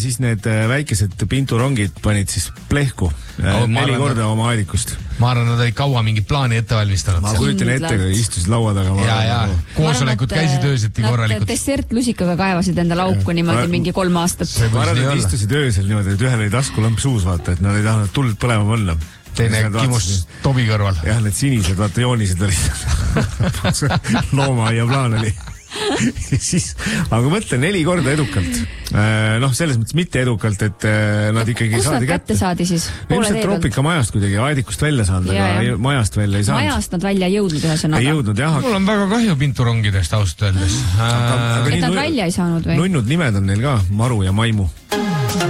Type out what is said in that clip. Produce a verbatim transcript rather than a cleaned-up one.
siis need väikesed pinturongid panid siis plehku oh, neli korda oma aedikust. Ma arvan, nad olid kaua mingi plaani ette valmistanud. Ma kujutan ette, kui istusid laua taga. Ja, ja, koosolekud käisid ööseti korralikult. Nad dessertlusikaga kaevasid enda lauku niimoodi mingi kolm aastat. Ma arvan, et istusid öösel niimoodi, et ühel oli taskulamp suus, vaata, et nad ei tahtnud tuld põlema panna. Teine kimus Tobi kõrval. Jah, need sinised, vaata, joonised olid. Looma ja plaan oli. Siis, aga mõtle, neli korda edukalt. Noh, selles mõttes mitte edukalt, et nad ikkagi kus saadi nad kätte saadi siis? Ilmselt Troopika majast kuidagi aedikust välja saanud, aga ja. majast välja ei saanud. Majast nad välja ei jõudnud ühesõnaga. Ei jõudnud, jah. Mul on väga kahju pinturongidest ausalt öeldes. Et nad välja ei saanud või? Nunnud nimed on neil ka, Maru ja Maimu.